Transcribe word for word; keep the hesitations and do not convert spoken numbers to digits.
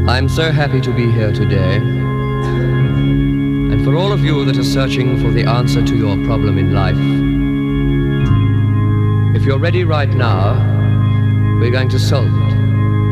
I'm so happy to be here today. And for all of you that are searching for the answer to your problem in life, if you're ready right now, we're going to solve it.